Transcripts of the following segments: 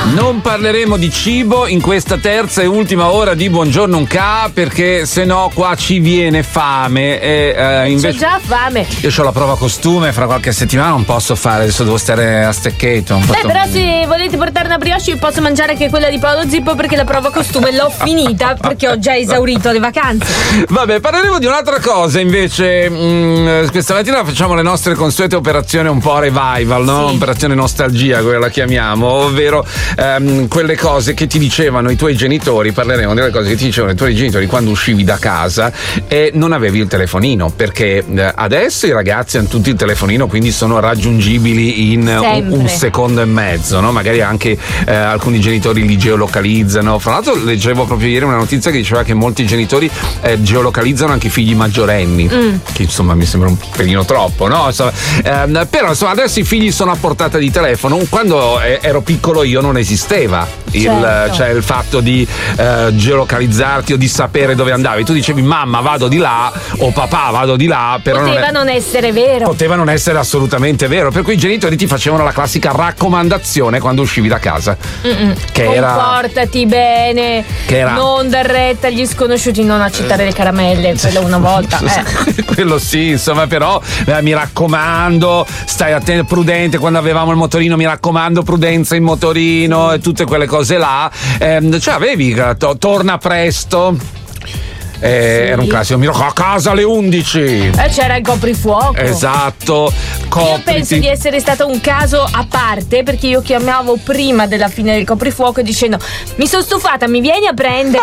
Non parleremo di cibo in questa terza e ultima ora di Buongiorno Unca, perché se no qua ci viene fame e invece c'ho già fame. Io ho la prova costume fra qualche settimana, non posso fare, adesso devo stare a Steccato. Però se volete portare una brioche posso mangiare anche quella di Paolo Zippo, perché la prova costume l'ho finita perché ho già esaurito le vacanze. Vabbè, parleremo di un'altra cosa invece. Questa mattina facciamo le nostre consuete operazioni un po' revival, no? Sì. Operazione nostalgia, quella la chiamiamo, ovvero quelle cose che ti dicevano i tuoi genitori. Parleremo delle cose che ti dicevano i tuoi genitori quando uscivi da casa e non avevi il telefonino, perché adesso i ragazzi hanno tutti il telefonino, quindi sono raggiungibili in un secondo e mezzo, no? Magari anche alcuni genitori li geolocalizzano. Fra l'altro leggevo proprio ieri una notizia che diceva che molti genitori geolocalizzano anche i figli maggiorenni, che insomma mi sembra un pelino troppo, no? Insomma, però insomma adesso i figli sono a portata di telefono. Quando ero piccolo io non esisteva il fatto di geolocalizzarti o di sapere dove andavi. Tu dicevi mamma vado di là o papà vado di là, però non essere vero. Poteva non essere assolutamente vero, per cui i genitori ti facevano la classica raccomandazione quando uscivi da casa, che comportati bene, non dar retta agli sconosciuti, non accettare le caramelle, quello una volta. Quello sì, insomma, però mi raccomando, stai attento, prudente quando avevamo il motorino, mi raccomando, prudenza in motorino e tutte quelle cose là. Cioè avevi torna presto. Era un classico, mi a casa alle 11. C'era il coprifuoco. Esatto. Io penso di essere stato un caso a parte, perché io chiamavo prima della fine del coprifuoco dicendo mi sono stufata, mi vieni a prendere.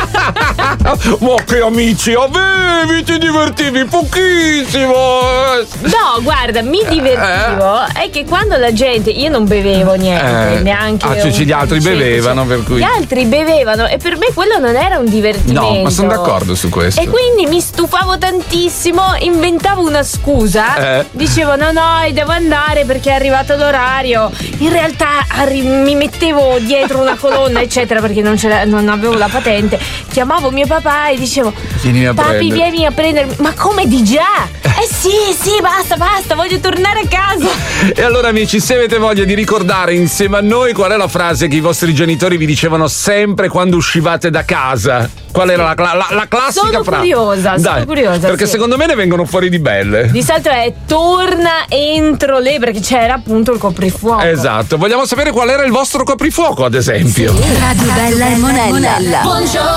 Ma che amici avevi, ti divertivi pochissimo. No, guarda, mi divertivo. È che quando la gente, io non bevevo niente, neanche gli altri bevevano, per cui gli altri bevevano e per me quello non era un divertimento. No, ma sono d'accordo su questo. E quindi mi stufavo tantissimo, inventavo una scusa, dicevo no, devo andare perché è arrivato l'orario. In realtà mi mettevo dietro una colonna eccetera, perché non avevo la patente. Chiamavo mio papà e dicevo papi vieni a prendermi. Ma come di già? Sì, basta, voglio tornare a casa. E allora amici, se avete voglia di ricordare insieme a noi qual è la frase che i vostri genitori vi dicevano sempre quando uscivate da casa, qual era la classica frase? Sono curiosa. Perché secondo me ne vengono fuori di belle. Di solito è torna entro le, perché c'era appunto il coprifuoco. Esatto. Vogliamo sapere qual era il vostro coprifuoco, ad esempio. Radio Bella e Monella. Buongiorno